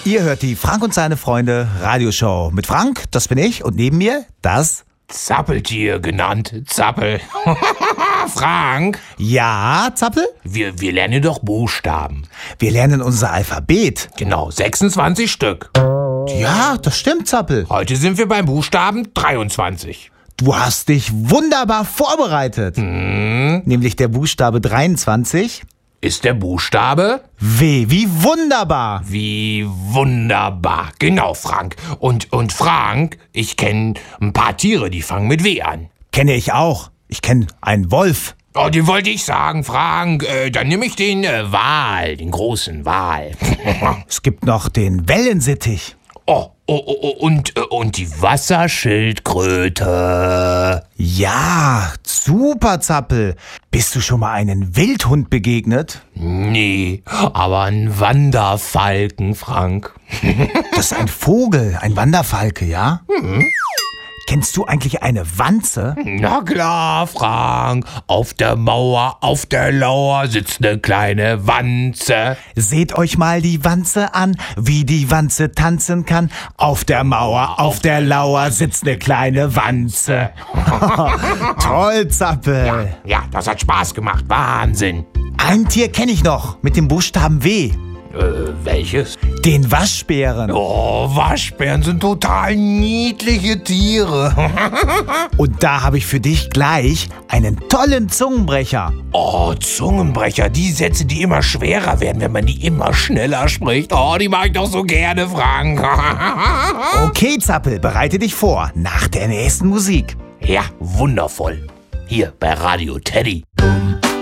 Ihr hört die Frank und seine Freunde Radioshow mit Frank, das bin ich, und neben mir das Zappeltier genannt, Zappel. Frank? Ja, Zappel? Wir lernen doch Buchstaben. Wir lernen unser Alphabet. Genau, 26 Stück. Ja, das stimmt, Zappel. Heute sind wir beim Buchstaben 23. Du hast dich wunderbar vorbereitet. Nämlich der Buchstabe 23. Ist der Buchstabe? W wie wunderbar. Wie wunderbar. Genau, Frank. Und Frank, ich kenne ein paar Tiere, die fangen mit W an. Kenne ich auch. Ich kenne einen Wolf. Oh, den wollte ich sagen, Frank. Dann nehme ich den Wal, den großen Wal. Es gibt noch den Wellensittich. Und die Wasserschildkröte. Ja, super, Zappel. Bist du schon mal einem Wildhund begegnet? Nee, aber ein Wanderfalken, Frank. Das ist ein Vogel, ein Wanderfalke, ja? Kennst du eigentlich eine Wanze? Na klar, Frank. Auf der Mauer, auf der Lauer sitzt eine kleine Wanze. Seht euch mal die Wanze an, wie die Wanze tanzen kann. Auf der Mauer, auf der Lauer sitzt eine kleine Wanze. Toll, Zappel. Ja, das hat Spaß gemacht. Wahnsinn. Ein Tier kenne ich noch mit dem Buchstaben W. Welches? Den Waschbären. Oh, Waschbären sind total niedliche Tiere. Und da habe ich für dich gleich einen tollen Zungenbrecher. Oh, Zungenbrecher, die Sätze, die immer schwerer werden, wenn man die immer schneller spricht. Oh, die mag ich doch so gerne, Frank. Okay, Zappel, bereite dich vor. Nach der nächsten Musik. Ja, wundervoll. Hier bei Radio Teddy.